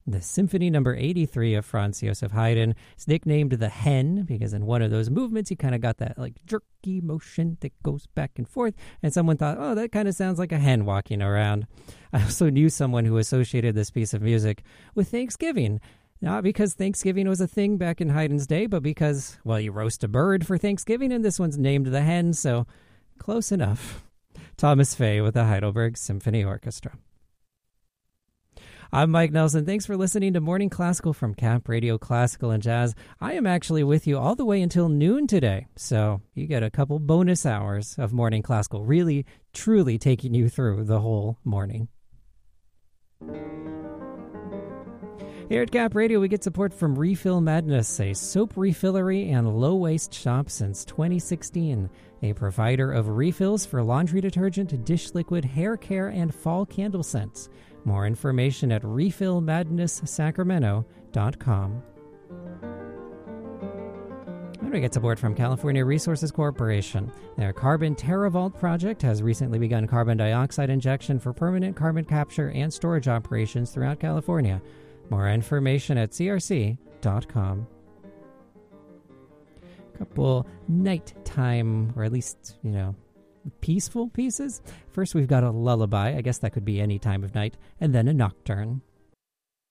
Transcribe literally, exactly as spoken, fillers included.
The Symphony Number eighty-three of Franz Joseph Haydn is nicknamed the Hen because in one of those movements, he kind of got that like jerky motion that goes back and forth. And someone thought, oh, that kind of sounds like a hen walking around. I also knew someone who associated this piece of music with Thanksgiving. Not because Thanksgiving was a thing back in Haydn's day, but because, well, you roast a bird for Thanksgiving, and this one's named the Hen, so close enough. Thomas Fay with the Heidelberg Symphony Orchestra. I'm Mike Nelson. Thanks for listening to Morning Classical from Cap Radio Classical and Jazz. I am actually with you all the way until noon today, so you get a couple bonus hours of Morning Classical, really, truly taking you through the whole morning. Here at Cap Radio, we get support from Refill Madness, a soap refillery and low-waste shop since twenty sixteen. A provider of refills for laundry detergent, dish liquid, hair care, and fall candle scents. More information at refill madness sacramento dot com. And we get support from California Resources Corporation. Their Carbon TerraVault project has recently begun carbon dioxide injection for permanent carbon capture and storage operations throughout California. More information at c r c dot com. Couple nighttime, or at least, you know, peaceful pieces. First, we've got a lullaby. I guess that could be any time of night. And then a nocturne.